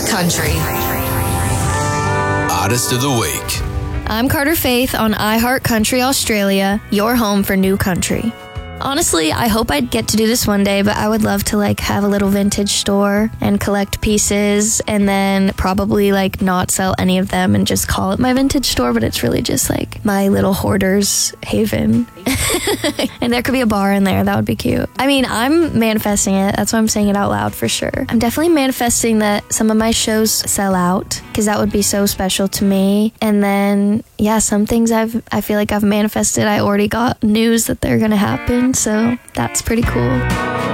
Country. Artist of the Week. I'm Carter Faith on iHeart Country Australia, your home for new country. Honestly, I hope I'd get to do this one day, but I would love to have a little vintage store and collect pieces and then probably not sell any of them and just call it my vintage store, but it's really just my little hoarder's haven. And there could be a bar in there. That would be cute. I mean, I'm manifesting it. That's why I'm saying it out loud for sure. I'm definitely manifesting that some of my shows sell out because that would be so special to me. And then, yeah, some things I feel like I've manifested. I already got news that they're going to happen. So that's pretty cool.